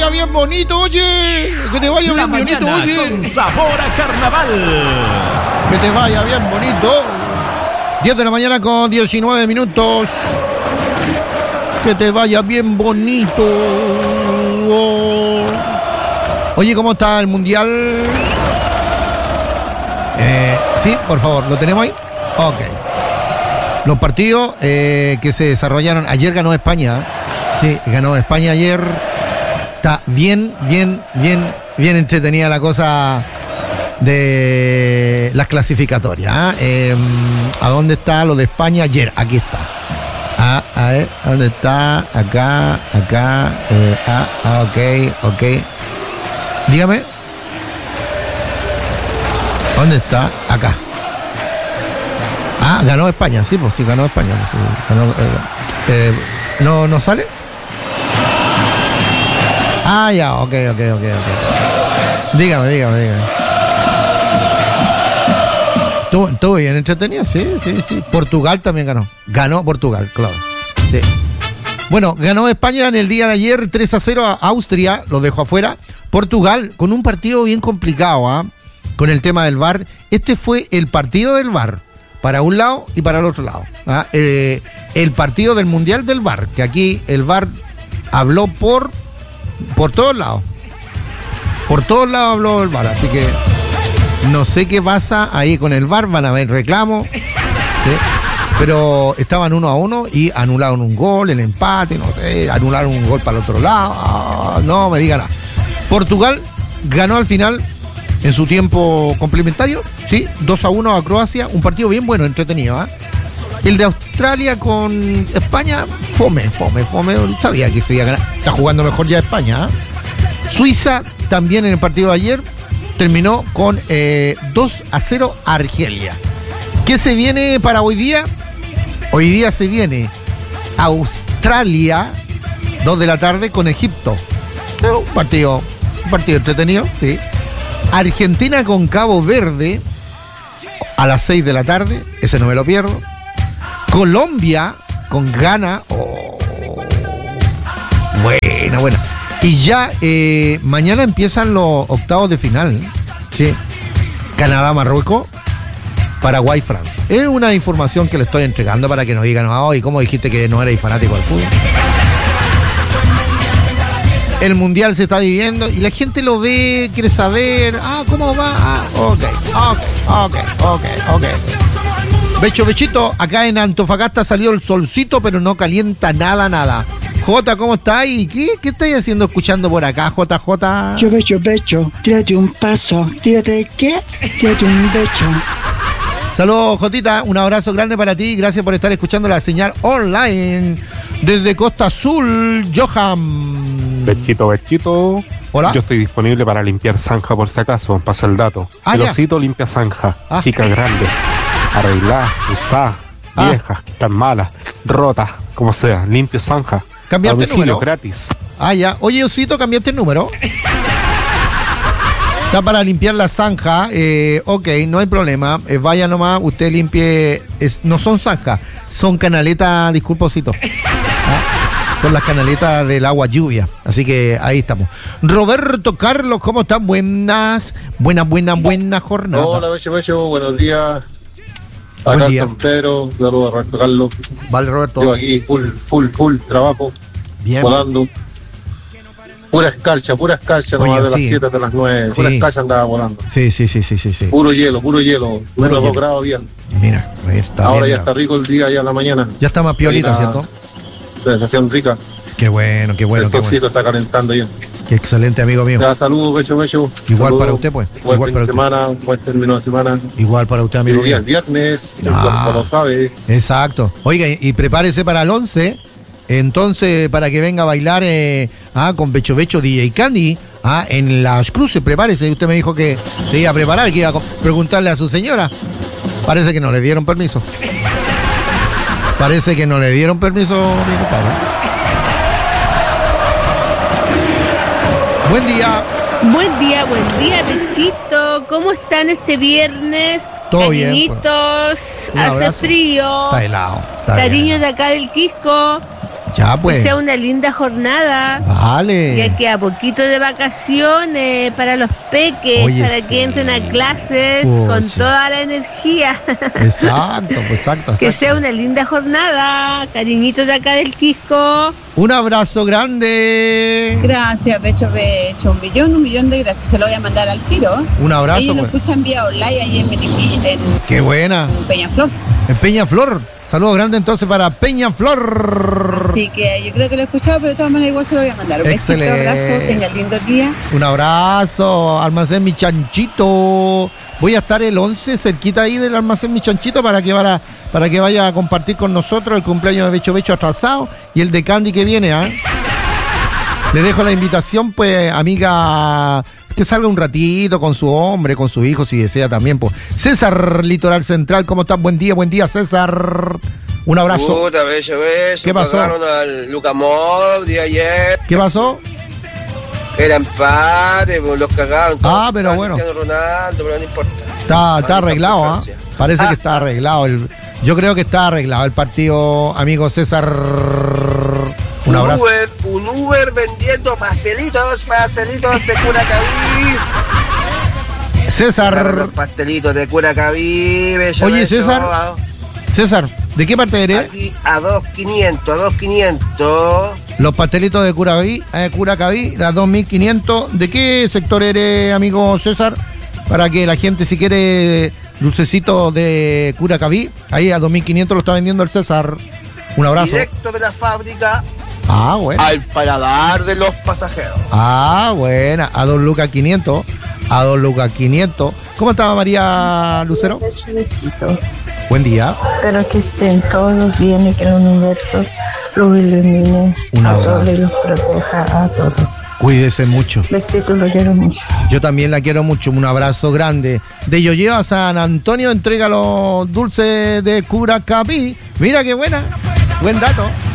vaya bien bonito, oye. Que te vaya bien bonito, oye. Con sabor a carnaval. Que te vaya bien bonito. 10 de la mañana con 19 minutos. Que te vaya bien bonito. Oye, ¿cómo está el mundial? Sí, por favor, ¿lo tenemos ahí? Ok. Los partidos que se desarrollaron. Ayer ganó España. Sí, ganó España ayer. Está bien entretenida la cosa de las clasificatorias. ¿A dónde está lo de España ayer? Aquí está. A ver, ¿dónde está? Acá. Ok. Dígame. ¿Dónde está? Acá. Ganó España, sí, pues sí, ganó España. Sí, ganó, ¿no sale? Ya, ok. Dígame. Estuvo bien entretenido, sí. Portugal también ganó. Ganó Portugal, claro. Sí. Bueno, ganó España en el día de ayer 3-0 a Austria, lo dejó afuera. Portugal, con un partido bien complicado, con el tema del VAR. Este fue el partido del VAR, para un lado y para el otro lado. El partido del Mundial del VAR, que aquí el VAR habló por todos lados. Por todos lados habló el VAR, así que no sé qué pasa ahí con el VAR, van a haber reclamos. ¿Sí? Pero estaban 1-1 y anularon un gol, el empate, no sé, anularon un gol para el otro lado. No me digan nada. Portugal ganó al final en su tiempo complementario, sí, 2-1 a Croacia, un partido bien bueno, entretenido. El de Australia con España, fome, sabía que se iba a ganar, está jugando mejor ya España. Suiza también en el partido de ayer terminó con 2-0 a Argelia. ¿Qué se viene para hoy día? Hoy día se viene Australia, 2 de la tarde con Egipto. Un partido entretenido, sí. Argentina con Cabo Verde a las 6 de la tarde, ese no me lo pierdo. Colombia con Ghana. Buena. Y ya mañana empiezan los octavos de final. Sí. Canadá, Marruecos, Paraguay, Francia. Es una información que le estoy entregando para que nos digan, ¿y cómo dijiste que no erais fanático del fútbol? El mundial se está viviendo y la gente lo ve, quiere saber, ¿cómo va? Ok. Bechito, acá en Antofagasta salió el solcito, pero no calienta nada. Jota, ¿cómo estás? ¿Y qué estáis haciendo escuchando por acá, JJ? Yo becho, tírate un paso. ¿Tírate qué? Tírate un becho. Saludos, Jotita, un abrazo grande para ti, gracias por estar escuchando la señal online desde Costa Azul, Johan. Bechito. Hola. Yo estoy disponible para limpiar zanja por si acaso, pasa el dato. El osito limpia zanja, chica grande, arreglada, usada, vieja, tan mala, rota, como sea, limpio zanja. ¿Cambiaste el número? Gratis. Ya. Oye, osito, ¿cambiaste el número? Está para limpiar la zanja, ok, no hay problema, vaya nomás, usted limpie, no son zanjas, son canaletas, disculpa, osito. Son las canaletas del agua lluvia, así que ahí estamos. Roberto Carlos, ¿cómo están? Buena jornada. Hola, Becho, buenos días. Acá en San Pedro, saludos a Roberto Carlos. Vale, Roberto. Yo aquí, full trabajo, bien, volando. Pura escarcha, nomás de las 7 hasta las 9. Pura escarcha andaba volando. Sí. Puro hielo. 2 grados bien. Mira, ahí está. Ahora bien, ya está rico el día, ya en la mañana. Ya está más piolita, ¿cierto? Sensación rica. Qué bueno. El solcito está calentando ya. Qué excelente, amigo mío. Saludos, Becho. Igual para usted, pues. Buen fin de semana, buen término de semana. Igual para usted, amigo mío. El viernes, el cuerpo lo sabe. Exacto. Oiga, y prepárese para el 11. Entonces, para que venga a bailar con Becho DJ Candy, en las cruces, prepárese. Usted me dijo que se iba a preparar, que iba a preguntarle a su señora. Parece que no le dieron permiso. Mi compadre. Buen día. Buen día, Bechito. ¿Cómo están este viernes? Todo bien. Cariñitos, Un hace abrazo. frío. Está helado. Cariño de acá del Quisco. Ya, pues. Que sea una linda jornada. Vale. Ya que a poquito de vacaciones para los peques, para que entren a clases con toda la energía. Exacto. Que sea una linda jornada. Cariñitos de acá del Quisco. Un abrazo grande. Gracias, Pecho. Un millón de gracias. Se lo voy a mandar al tiro. Un abrazo. Ellos lo escuchan vía online ahí en Melipilla. Qué buena. En Peñaflor. En Peñaflor. Saludos grandes entonces para Peñaflor. Así que yo creo que lo he escuchado, pero de todas maneras igual se lo voy a mandar. Un excelente besito, abrazo, tenga lindo día. Un abrazo, Almacén Mi Chanchito. Voy a estar el 11 cerquita ahí del Almacén Mi Chanchito para que vaya a compartir con nosotros el cumpleaños de Becho atrasado y el de Candy que viene, ¿ah? Le dejo la invitación, pues, amiga, que salga un ratito con su hombre, con su hijo, si desea también, pues. César, Litoral Central, ¿cómo estás? Buen día, César. Un abrazo. Puta, beso. ¿Qué pasó? Pagaron al Luka Modric ayer. ¿Qué pasó? Era empate, pues los cagaron. Pero bueno. Ronaldo, pero no importa. Está arreglado, ¿ah? Parece que está arreglado. Yo creo que está arreglado el partido, amigo César. Un abrazo. Un Uber vendiendo pastelitos de Curacaví. César. Los pastelitos de Curacaví. Oye, César, ¿de qué parte eres? Aquí a 2.500. Los pastelitos de Curacaví, a 2.500. ¿De qué sector eres, amigo César? Para que la gente, si quiere dulcecito de Curacaví, ahí a 2.500 lo está vendiendo el César. Un abrazo. Directo de la fábrica. Bueno. Al paladar de los pasajeros. Buena. A 2.500. A 2.500. ¿Cómo estaba María Lucero? Besito. Buen día. Espero que estén todos bien y que el universo los ilumine a todos y los proteja a todos. Cuídese mucho. Besito, lo quiero mucho. Yo también la quiero mucho. Un abrazo grande. De Yoyeo a San Antonio entrega los dulces de Curacaví. Mira qué buena. Buen dato.